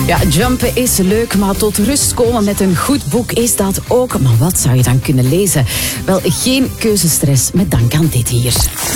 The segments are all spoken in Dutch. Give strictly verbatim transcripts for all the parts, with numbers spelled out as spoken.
Ja, jumpen is leuk, maar tot rust komen met een goed boek is dat ook. Maar wat zou je dan kunnen lezen? Wel, geen keuzestress met dank aan dit hier.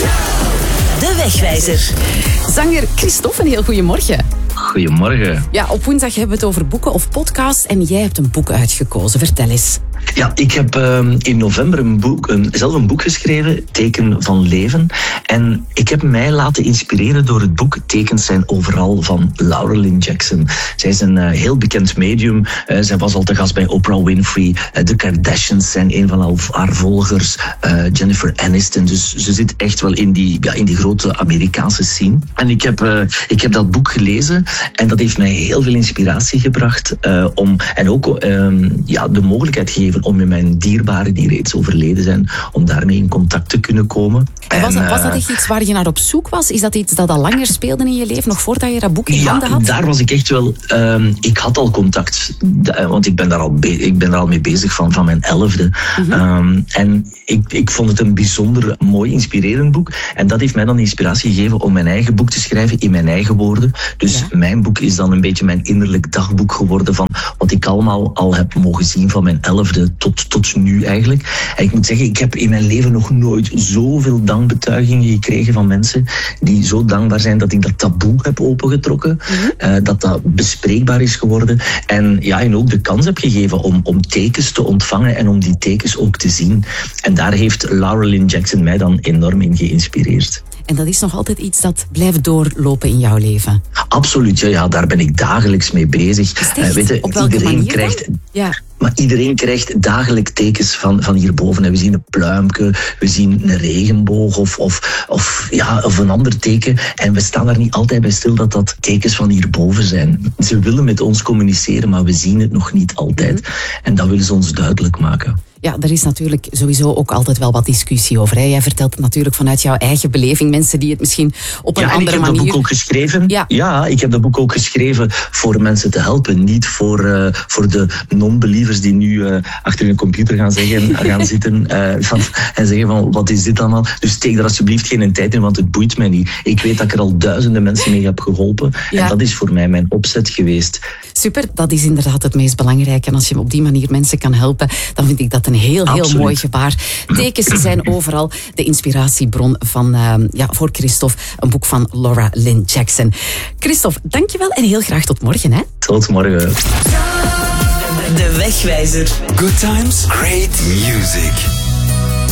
De Wegwijzer. Zanger Christophe, een heel goeiemorgen. Goedemorgen. Ja, op woensdag hebben we het over boeken of podcasts en jij hebt een boek uitgekozen. Vertel eens. Ja, ik heb uh, in november een boek, een, zelf een boek geschreven, Teken van Leven. En ik heb mij laten inspireren door het boek Tekens zijn overal van Laura Lynn Jackson. Zij is een uh, heel bekend medium. Uh, zij was al te gast bij Oprah Winfrey. Uh, de Kardashians zijn een van haar volgers. Uh, Jennifer Aniston. Dus ze zit echt wel in die, ja, in die grote Amerikaanse scene. En ik heb, uh, ik heb dat boek gelezen en dat heeft mij heel veel inspiratie gebracht. Uh, om, en ook uh, ja, de mogelijkheid gegeven om met mijn dierbaren die reeds overleden zijn, om daarmee in contact te kunnen komen. En was, dat, was dat echt iets waar je naar op zoek was? Is dat iets dat al langer speelde in je leven, nog voordat je dat boek in ja, handen had? Daar was ik echt wel... Um, ik had al contact, want ik ben daar al, be- ik ben daar al mee bezig van, van mijn elfde. Mm-hmm. Um, en ik, ik vond het een bijzonder mooi, inspirerend boek. En dat heeft mij dan inspiratie gegeven om mijn eigen boek te schrijven in mijn eigen woorden. Dus ja. Mijn boek is dan een beetje mijn innerlijk dagboek geworden van wat ik allemaal al heb mogen zien van mijn elfde tot, tot nu eigenlijk. En ik moet zeggen, ik heb in mijn leven nog nooit zoveel dankbetuigingen gekregen van mensen die zo dankbaar zijn dat ik dat taboe heb opengetrokken. Mm-hmm. Uh, dat dat bespreekbaar is geworden. En ja, en ook de kans heb gegeven om, om tekens te ontvangen en om die tekens ook te zien. En daar heeft Laura Lynn Jackson mij dan enorm in geïnspireerd. En dat is nog altijd iets dat blijft doorlopen in jouw leven? Absoluut, ja, ja, daar ben ik dagelijks mee bezig. Uh, weet je, Op welke iedereen manier krijgt, ja. Maar iedereen krijgt dagelijks tekens van, van hierboven. We zien een pluimke, we zien een regenboog of, of, of, ja, of een ander teken. En we staan daar niet altijd bij stil dat dat tekens van hierboven zijn. Ze willen met ons communiceren, maar we zien het nog niet altijd. Mm-hmm. En dat willen ze ons duidelijk maken. Ja, er is natuurlijk sowieso ook altijd wel wat discussie over. Hè? Jij vertelt het natuurlijk vanuit jouw eigen beleving. Mensen die het misschien op een ja, andere manier... Ja, ik heb dat boek ook geschreven. Ja. ja, ik heb dat boek ook geschreven voor mensen te helpen. Niet voor, uh, voor de non-believers die nu uh, achter hun computer gaan, zeggen, gaan zitten uh, van, en zeggen van, wat is dit allemaal? Dus steek er alsjeblieft geen tijd in, want het boeit mij niet. Ik weet dat ik er al duizenden mensen mee heb geholpen. Ja. En dat is voor mij mijn opzet geweest. Super, dat is inderdaad het meest belangrijke. En als je op die manier mensen kan helpen, dan vind ik dat een Een heel, heel Absoluut. mooi gebaar. Tekens zijn overal de inspiratiebron van, uh, ja, voor Christophe. Een boek van Laura Lynn Jackson. Christophe, dankjewel en heel graag tot morgen. Hè? Tot morgen. De Wegwijzer. Good times, great music.